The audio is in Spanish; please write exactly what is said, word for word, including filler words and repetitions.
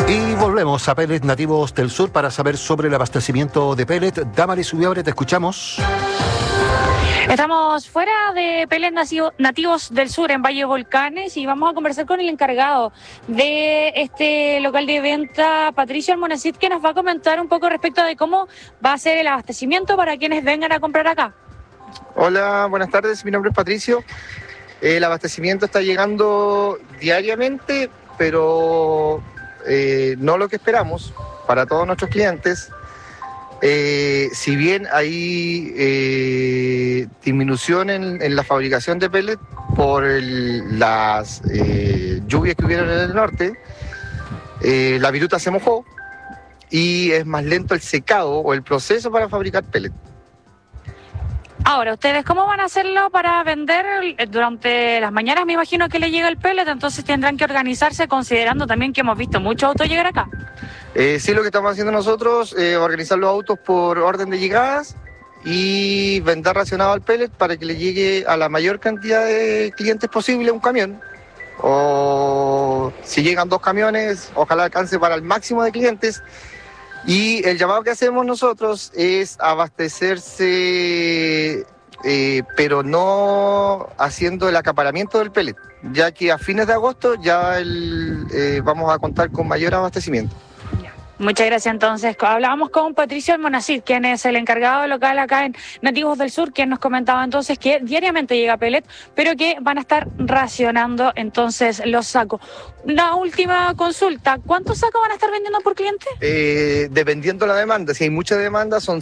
Y volvemos a Pellet Nativos del Sur para saber sobre el abastecimiento de pellet. Damaris Ubiabre, te escuchamos. Estamos fuera de Pellet Nativos del Sur en Valle Volcanes y vamos a conversar con el encargado de este local de venta, Patricio Almonacid, que nos va a comentar un poco respecto de cómo va a ser el abastecimiento para quienes vengan a comprar acá. Hola, buenas tardes, mi nombre es Patricio. El abastecimiento está llegando diariamente, pero eh, no lo que esperamos para todos nuestros clientes. Eh, si bien hay eh, disminución en, en la fabricación de pellet por el, las eh, lluvias que hubieron en el norte, eh, la viruta se mojó y es más lento el secado o el proceso para fabricar pellet. Ahora, ¿ustedes cómo van a hacerlo para vender durante las mañanas? Me imagino que le llega el pellet, entonces tendrán que organizarse considerando también que hemos visto muchos autos llegar acá. Eh, sí, lo que estamos haciendo nosotros es eh, organizar los autos por orden de llegadas y vender racionado al pellet para que le llegue a la mayor cantidad de clientes posible un camión. O si llegan dos camiones, ojalá alcance para el máximo de clientes. Y el llamado que hacemos nosotros es abastecerse, eh, pero no haciendo el acaparamiento del pellet, ya que a fines de agosto ya el, eh, vamos a contar con mayor abastecimiento. Muchas gracias. Entonces, hablábamos con Patricio Almonacid, quien es el encargado local acá en Nativos del Sur, quien nos comentaba entonces que diariamente llega pellet, pero que van a estar racionando entonces los sacos. Una última consulta, ¿cuántos sacos van a estar vendiendo por cliente? Eh, dependiendo de la demanda, si hay mucha demanda son